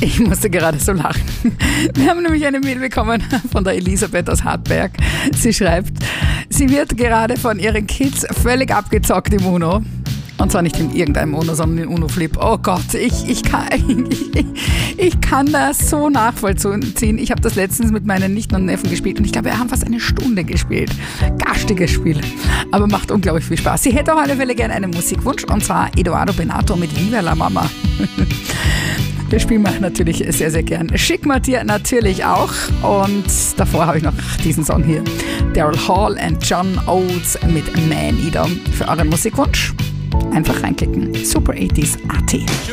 Ich musste gerade so lachen. Wir haben nämlich eine Mail bekommen von der Elisabeth aus Hartberg. Sie schreibt, sie wird gerade von ihren Kids völlig abgezockt im UNO. Und zwar nicht in irgendeinem UNO, sondern in UNO-Flip. Oh Gott, ich kann das so nachvollziehen. Ich habe das letztens mit meinen Nichten und Neffen gespielt und ich glaube, wir haben fast eine Stunde gespielt. Garstiges Spiel, aber macht unglaublich viel Spaß. Sie hätte auf alle Fälle gerne einen Musikwunsch und zwar Eduardo Benato mit Viva la Mama. Das spielen wir natürlich sehr, sehr gern. Schick mal dir natürlich auch. Und davor habe ich noch diesen Song hier. Daryl Hall and John Oates mit Man Eater für euren Musikwunsch. Einfach reinklicken. Super 80s AT.